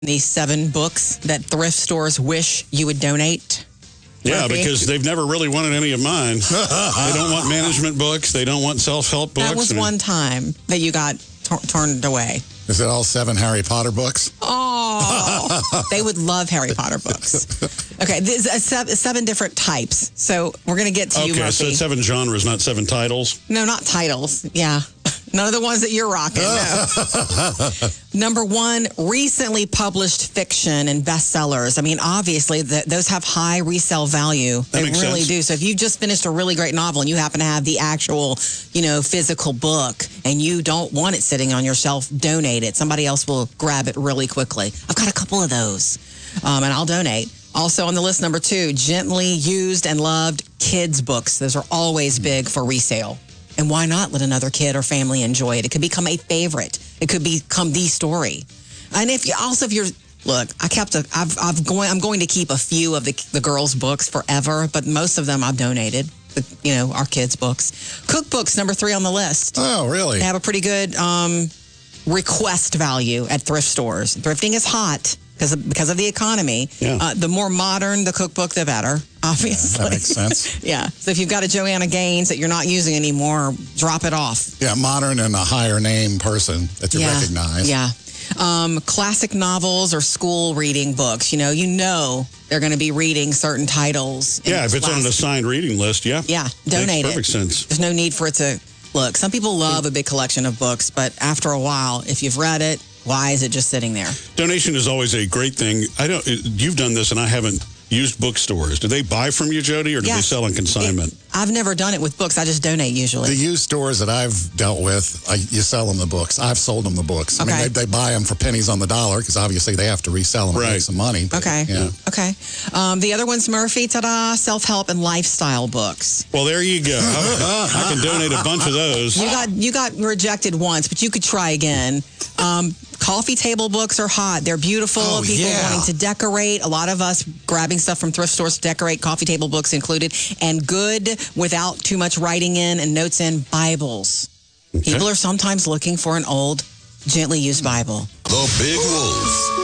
these 7 books that thrift stores wish you would donate? Yeah, Murphy? because they've never really wanted any of mine. They don't want management books. They don't want self-help books. That was one time that you got turned away. Is it all 7 Harry Potter books? Oh, they would love Harry Potter books. Okay, there's 7 different types. So we're going to get to you, Okay, Murphy. so it's 7 genres, not 7 titles. No, not titles. Yeah. None of the ones that you're rocking. No. Number 1, recently published fiction and bestsellers. I mean, obviously, those have high resale value. They really do. So if you just finished a really great novel and you happen to have the actual, physical book and you don't want it sitting on your shelf, donate it. Somebody else will grab it really quickly. I've got a couple of those, and I'll donate. Also on the list, number 2, gently used and loved kids' books. Those are always big for resale. And why not let another kid or family enjoy it? It could become a favorite. It could become the story. And I'm going to keep a few of the girls' books forever, but most of them I've donated. Our kids' books. Cookbooks, number 3 on the list. Oh, really? They have a pretty good request value at thrift stores. Thrifting is hot because of the economy. Yeah. The more modern the cookbook, the better, obviously. Yeah, that makes sense. Yeah. So if you've got a Joanna Gaines that you're not using anymore, drop it off. Yeah, modern and a higher name person that you recognize. Yeah. Classic novels or school reading books. You know they're going to be reading certain titles. Yeah, if it's on an assigned reading list, yeah. Yeah, donate Makes perfect sense. There's no need for it to... Look, some people love a big collection of books, but after a while, if you've read it, why is it just sitting there? Donation is always a great thing. You've done this, and I haven't used bookstores. Do they buy from you, Jody, or do they sell on consignment? I've never done it with books. I just donate usually. The used stores that I've dealt with, you sell them the books. I've sold them the books. Okay. I mean, they buy them for pennies on the dollar because obviously they have to resell them and make some money. Okay. Yeah. Okay. The other one's Murphy, self-help and lifestyle books. Well, there you go. I can donate a bunch of those. You got rejected once, but you could try again. Coffee table books are hot. They're beautiful. People wanting to decorate. A lot of us grabbing stuff from thrift stores to decorate, coffee table books included, and good without too much writing in and notes in, Bibles. Okay. People are sometimes looking for an old, gently used Bible. The Big Wolf.